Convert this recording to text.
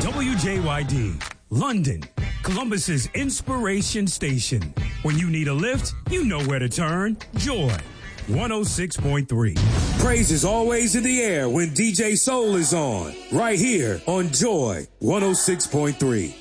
WJYD, London, Columbus's inspiration station. When you need a lift, you know where to turn. Joy 106.3. Praise is always in the air when DJ Soul is on. Right here on Joy 106.3.